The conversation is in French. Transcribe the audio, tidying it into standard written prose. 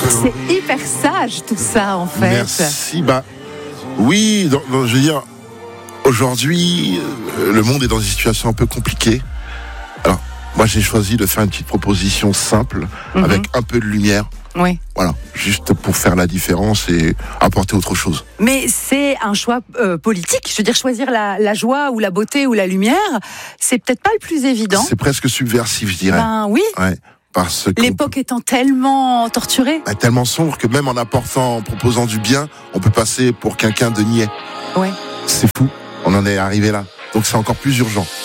C'est hyper sage tout ça en fait. Merci. Oui, je veux dire, aujourd'hui, le monde est dans une situation un peu compliquée. Alors, moi j'ai choisi de faire une petite proposition simple, avec un peu de lumière. Oui. Voilà, juste pour faire la différence et apporter autre chose. Mais c'est un choix politique. Je veux dire, choisir la joie ou la beauté ou la lumière, c'est peut-être pas le plus évident. C'est presque subversif, je dirais. Oui. Ouais, parce que l'époque étant tellement torturée. Tellement sombre que même en proposant du bien, on peut passer pour quelqu'un de niais. Ouais. C'est fou, on en est arrivé là. Donc c'est encore plus urgent.